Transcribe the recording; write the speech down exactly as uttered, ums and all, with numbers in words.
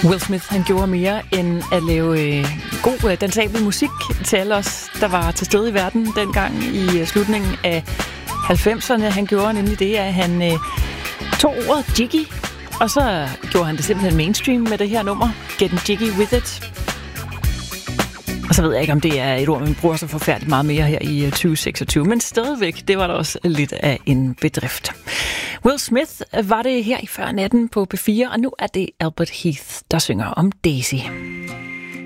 Will Smith, han gjorde mere end at lave øh, god øh, dansabel musik til alle os, der var til stede i verden dengang i øh, slutningen af halvfemserne. Han gjorde nemlig det, at han øh, tog ordet jiggy, og så gjorde han det simpelthen mainstream med det her nummer, Getting Jiggy With It. Og så ved jeg ikke, om det er et ord, man bruger så forfærdeligt meget mere her i tyve seksogtyve, men stadigvæk, det var da også lidt af en bedrift. Will Smith var det her i før natten på P fire, og nu er det Albert Heath, der synger om Daisy.